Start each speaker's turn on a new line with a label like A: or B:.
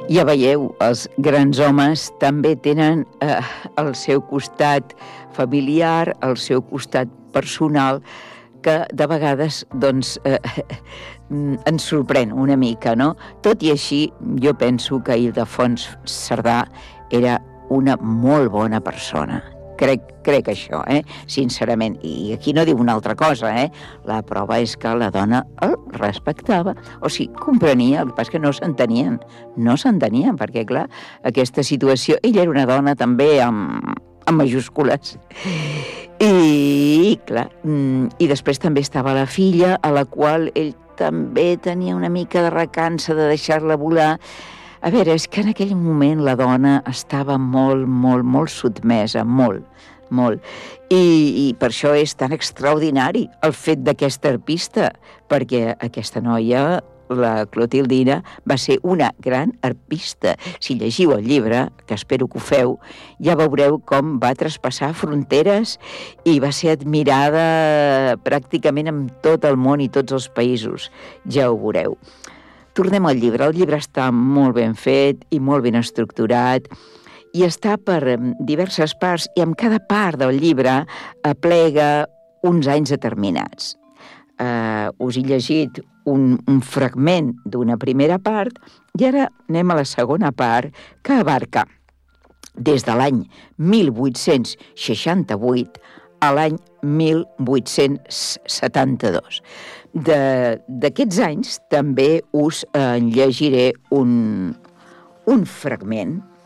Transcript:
A: Ja veieu, els grans homes també tenen el seu costat familiar, el seu costat personal, que de vegades doncs, ens sorprèn una mica, no? Tot i així, jo penso que Ildefons Cerdà era una molt bona persona. Crec això, sincerament. I aquí no diu una altra cosa, La prova és que la dona el respectava, o sigui, comprenia, el que passa que no s'entenien, perquè, clar, aquesta situació... Ella era una dona també amb majúscules. I, clar, i després també estava la filla, a la qual ell també tenia una mica de recança de deixar-la volar. A veure, és que en aquell moment la dona estava molt sotmesa, molt. I per això és tan extraordinari el fet d'aquesta arpista, perquè aquesta noia, la Clotildina, va ser una gran arpista. Si llegiu el llibre, que espero que ho feu, ja veureu com va traspassar fronteres i va ser admirada pràcticament en tot el món i tots els països. Ja ho veureu. Tornem al llibre. El llibre està molt ben fet i molt ben estructurat i està per diverses parts i en cada part del llibre aplega uns anys determinats. Us he llegit un fragment d'una primera part i ara anem a la segona part que abarca des de l'any 1868 a l'any 1872. D'aquests anys també us llegiré un fragment